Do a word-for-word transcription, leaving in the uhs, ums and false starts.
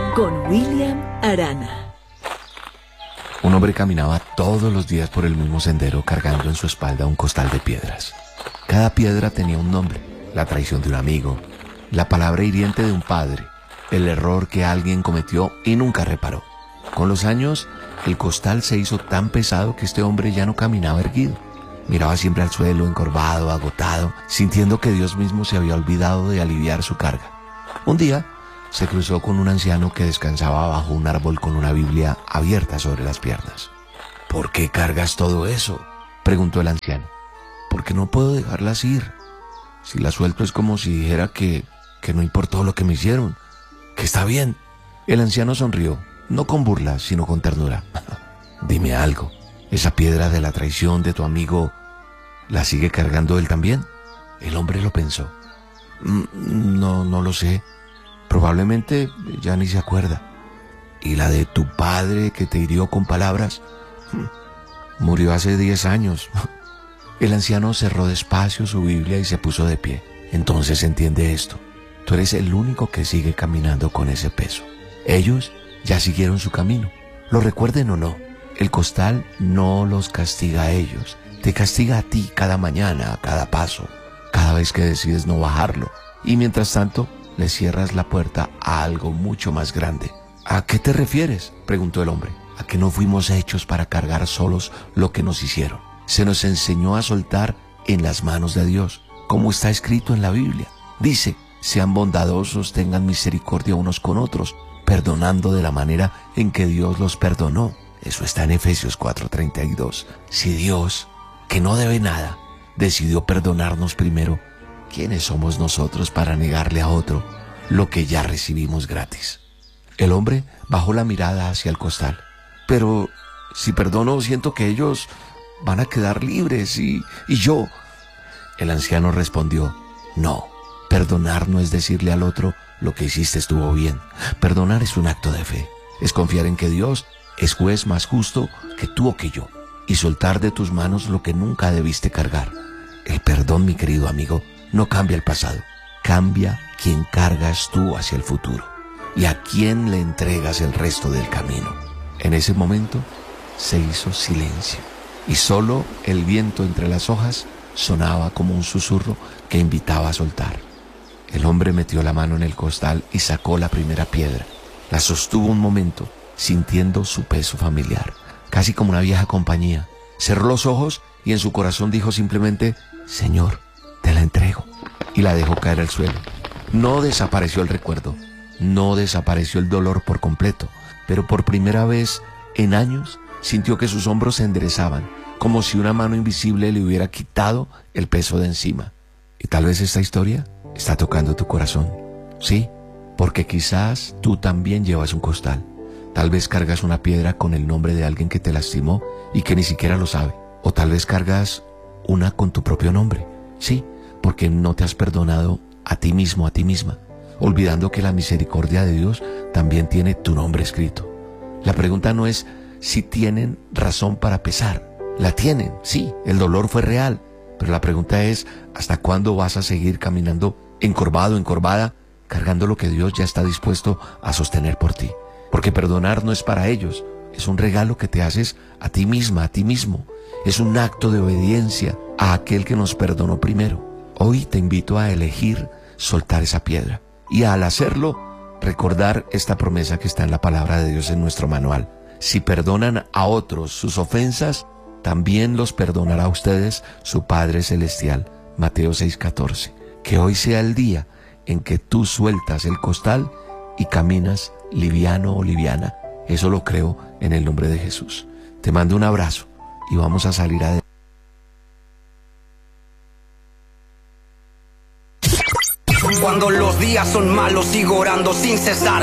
con William Arana. Un hombre caminaba todos los días por el mismo sendero cargando en su espalda un costal de piedras. Cada piedra tenía un nombre: la traición de un amigo, la palabra hiriente de un padre, el error que alguien cometió y nunca reparó. Con los años, el costal se hizo tan pesado que este hombre ya no caminaba erguido. Miraba siempre al suelo, encorvado, agotado, sintiendo que Dios mismo se había olvidado de aliviar su carga. Un día, se cruzó con un anciano que descansaba bajo un árbol con una Biblia abierta sobre las piernas. ¿Por qué cargas todo eso?, preguntó el anciano. Porque no puedo dejarlas ir. Si las suelto es como si dijera que, que no importó lo que me hicieron, que está bien. El anciano sonrió, no con burla, sino con ternura. Dime algo, ¿esa piedra de la traición de tu amigo la sigue cargando él también? El hombre lo pensó. No, no lo sé. Probablemente ya ni se acuerda. ¿Y la de tu padre que te hirió con palabras? Murió hace diez años. El anciano cerró despacio su Biblia y se puso de pie. Entonces entiende esto. Tú eres el único que sigue caminando con ese peso. Ellos ya siguieron su camino. Lo recuerden o no, el costal no los castiga a ellos. Te castiga a ti cada mañana, a cada paso, cada vez que decides no bajarlo. Y mientras tanto, le cierras la puerta a algo mucho más grande. ¿A qué te refieres?, preguntó el hombre. A que no fuimos hechos para cargar solos lo que nos hicieron. Se nos enseñó a soltar en las manos de Dios, como está escrito en la Biblia. Dice: sean bondadosos, tengan misericordia unos con otros, perdonando de la manera en que Dios los perdonó. Eso está en Efesios cuatro treinta y dos. Si Dios, que no debe nada, decidió perdonarnos primero, ¿quiénes somos nosotros para negarle a otro lo que ya recibimos gratis? El hombre bajó la mirada hacia el costal. Pero si perdono, siento que ellos van a quedar libres y, y yo... El anciano respondió: no, perdonar no es decirle al otro lo que hiciste estuvo bien. Perdonar es un acto de fe, es confiar en que Dios es juez más justo que tú o que yo, y soltar de tus manos lo que nunca debiste cargar. El perdón, mi querido amigo, no cambia el pasado, cambia quien cargas tú hacia el futuro y a quién le entregas el resto del camino. En ese momento se hizo silencio y solo el viento entre las hojas sonaba como un susurro que invitaba a soltar. El hombre metió la mano en el costal y sacó la primera piedra. La sostuvo un momento, sintiendo su peso familiar, casi como una vieja compañía. Cerró los ojos y en su corazón dijo simplemente: Señor, te la entrego. Y la dejó caer al suelo. No desapareció el recuerdo, no desapareció el dolor por completo, pero por primera vez en años sintió que sus hombros se enderezaban, como si una mano invisible le hubiera quitado el peso de encima. Y tal vez esta historia está tocando tu corazón. Sí, porque quizás tú también llevas un costal. Tal vez cargas una piedra con el nombre de alguien que te lastimó y que ni siquiera lo sabe. O tal vez cargas una con tu propio nombre. Sí, porque no te has perdonado a ti mismo, a ti misma, olvidando que la misericordia de Dios también tiene tu nombre escrito. La pregunta no es si tienen razón para pesar. La tienen, sí, el dolor fue real. Pero la pregunta es: ¿hasta cuándo vas a seguir caminando encorvado, encorvada, cargando lo que Dios ya está dispuesto a sostener por ti? Porque perdonar no es para ellos, es un regalo que te haces a ti misma, a ti mismo. Es un acto de obediencia a aquel que nos perdonó primero. Hoy te invito a elegir soltar esa piedra y al hacerlo, recordar esta promesa que está en la palabra de Dios en nuestro manual. Si perdonan a otros sus ofensas, también los perdonará a ustedes su Padre Celestial. Mateo seis catorce. Que hoy sea el día en que tú sueltas el costal y caminas liviano o liviana. Eso lo creo en el nombre de Jesús. Te mando un abrazo y vamos a salir adelante. Cuando los días son malos sigo orando sin cesar.